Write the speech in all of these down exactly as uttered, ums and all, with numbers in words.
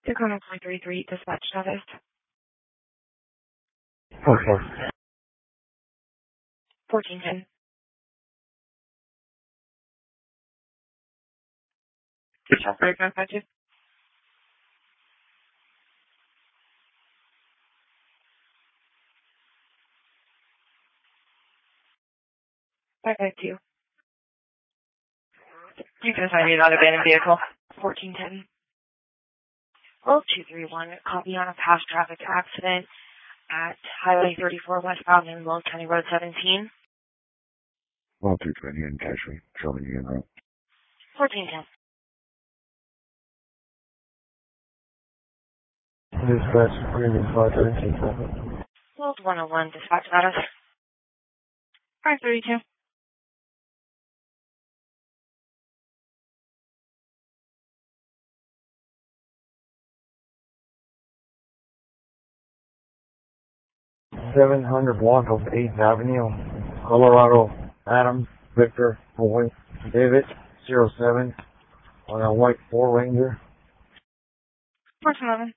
Tacoma four three three, dispatch status. Okay. fourteen ten. Sorry, can I find you? five five two. You can assign me another abandoned vehicle. fourteen ten. Oh, two three one, copy on a past traffic accident at Highway thirty-four westbound in Will County Road seventeen. Well, two twenty in Cashway, showing you in route. fourteen ten. Dispatch, premium five thirteen traffic. World one oh one, dispatch status. five thirty-two. seven hundred block of eighth Avenue, Colorado, Adam, Victor, Boy, David, zero seven, on a white Ford Ranger. fourteen eleven.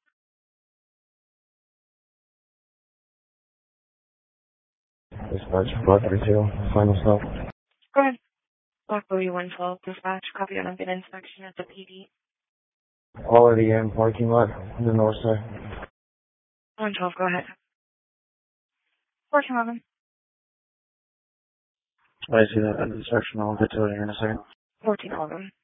Dispatch five three two, final stop. Go ahead. Block Louis one twelve, dispatch, copy on a good inspection at the P D. Quality M parking lot on the north side. one twelve, go ahead. fourteen eleven. I see that at the section. I'll get to it here in a second. fourteen eleven.